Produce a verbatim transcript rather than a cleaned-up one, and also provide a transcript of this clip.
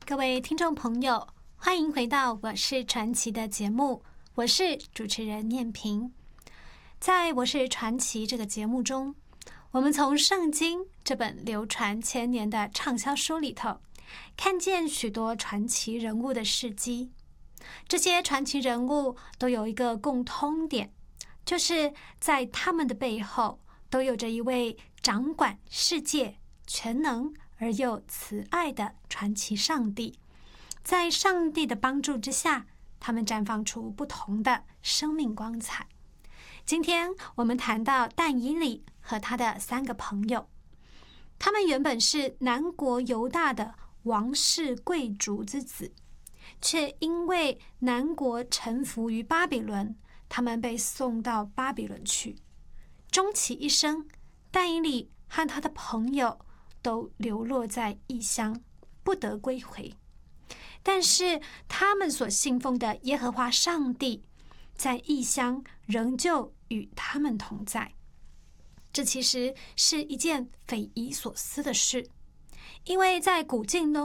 各位听众朋友，欢迎回到我是传奇的节目，我是主持人念萍。在我是传奇这个节目中，我们从圣经这本流传千年的畅销书里头，看见许多传奇人物的事迹。这些传奇人物都有一个共通点，就是在他们的背后都有着一位掌管世界、全能而又慈爱的传奇上帝。在上帝的帮助之下，他们绽放出不同的生命光彩。今天我们谈到但以理和他的三个朋友，他们原本是南国犹大的王室贵族之子，却因为南国臣服于巴比伦，他们被送到巴比伦去。终其一生，但以理和他的朋友都流落在异乡，不得归回。但是他们所信奉的耶和华上帝，在异乡仍旧与他们同在。这其实是一件匪夷所思的事，因为在古境中